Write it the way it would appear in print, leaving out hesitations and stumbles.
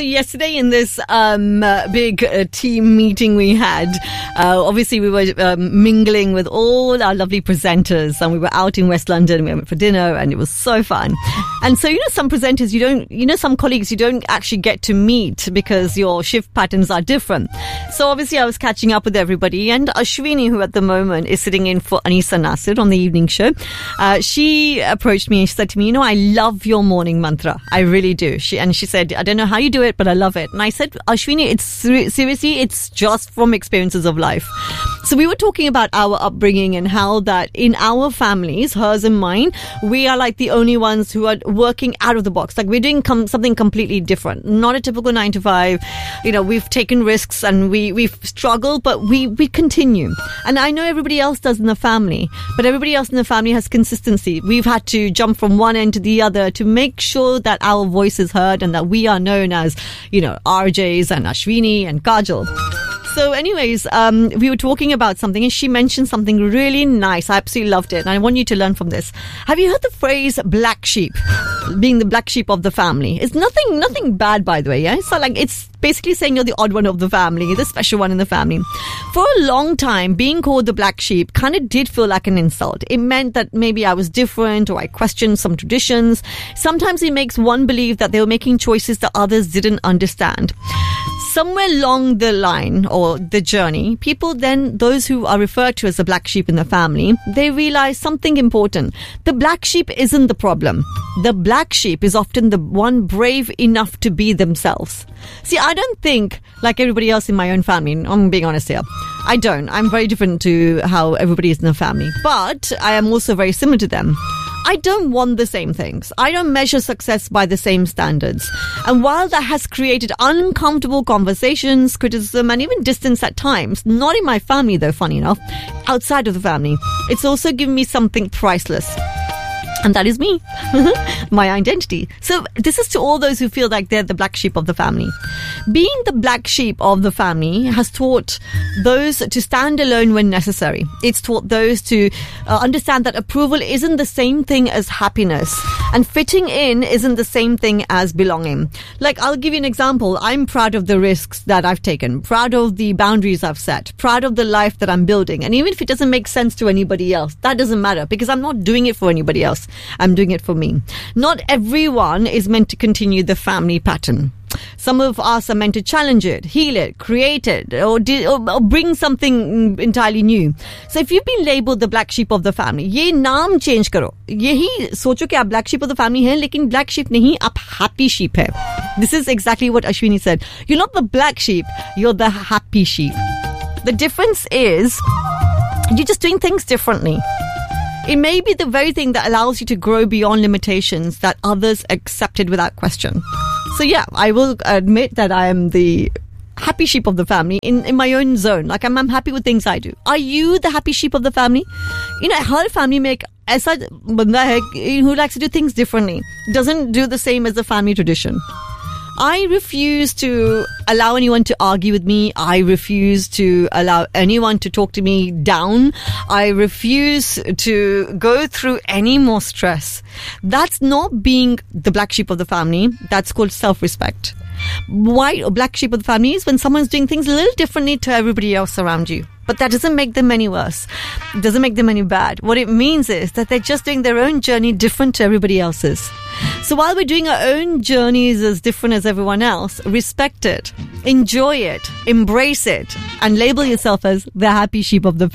yesterday in this big team meeting we had, obviously we were mingling with all our lovely presenters, and we were out in West London. We went for dinner, and it was so fun. And so, some presenters some colleagues you don't actually get to meet because your shift patterns are different. So obviously I was catching up with everybody, and Ashwini, who at the moment is sitting in for Anisa Nasir on the evening show, she approached me and she said to me, I love your morning mantra. I really do. She said, I don't know how you do it, but I love it. And I said, Ashwini, it's just from experiences of life. So we were talking about our upbringing and how that in our families, hers and mine, we are like the only ones who are working out of the box. Like we're doing something completely different. Not a typical 9 to 5. We've taken risks and we've struggled, but we continue. And I know everybody else does in the family, but everybody else in the family has consistency. We've had to jump from one end to the other to make sure that our voice is heard and that we are known as, RJs and Ashwini and Kajal. So anyways, we were talking about something and she mentioned something really nice. I absolutely loved it. And I want you to learn from this. Have you heard the phrase black sheep? Being the black sheep of the family. It's nothing bad, by the way. Yeah? So it's basically saying you're the odd one of the family, the special one in the family. For a long time, being called the black sheep kind of did feel like an insult. It meant that maybe I was different or I questioned some traditions. Sometimes it makes one believe that they were making choices that others didn't understand. Somewhere along the line or the journey, people then, those who are referred to as the black sheep in the family, they realize something important. The black sheep isn't the problem. The black sheep is often the one brave enough to be themselves. See, I don't think like everybody else in my own family. I'm being honest here. I don't. I'm very different to how everybody is in the family. But I am also very similar to them. I don't want the same things. I don't measure success by the same standards. And while that has created uncomfortable conversations, criticism, and even distance at times, not in my family though, funny enough, outside of the family, it's also given me something priceless. And that is me, my identity. So this is to all those who feel like they're the black sheep of the family. Being the black sheep of the family has taught those to stand alone when necessary. It's taught those to understand that approval isn't the same thing as happiness, and fitting in isn't the same thing as belonging. Like, I'll give you an example. I'm proud of the risks that I've taken, proud of the boundaries I've set, proud of the life that I'm building. And even if it doesn't make sense to anybody else, that doesn't matter, because I'm not doing it for anybody else. I'm doing it for me. Not everyone is meant to continue the family pattern. Some of us are meant to challenge it, heal it, create it, or bring something entirely new. So if you've been labelled the black sheep of the family, ये नाम change करो. यही सोचो कि आप black sheep of the family हैं, लेकिन black sheep नहीं, आप happy sheep है. This is exactly what Ashwini said. You're not the black sheep, you're the happy sheep. The difference is you're just doing things differently. It may be the very thing that allows you to grow beyond limitations that others accepted without question. So yeah, I will admit that I am the happy sheep of the family in my own zone. Like I'm happy with things I do. Are you the happy sheep of the family? Her family में एक ऐसा बंदा है who likes to do things differently. Doesn't do the same as the family tradition. I refuse to allow anyone to argue with me. I refuse to allow anyone to talk to me down. I refuse to go through any more stress. That's not being the black sheep of the family. That's called self-respect. White or black sheep of the family is when someone's doing things a little differently to everybody else around you. But that doesn't make them any worse. It doesn't make them any bad. What it means is that they're just doing their own journey different to everybody else's. So while we're doing our own journeys as different as everyone else, respect it, enjoy it, embrace it, and label yourself as the happy sheep of the family.